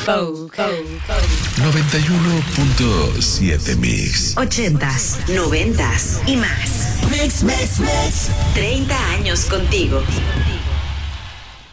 91.7 Mix. 80s, 90s y más. Mix. 30 años contigo.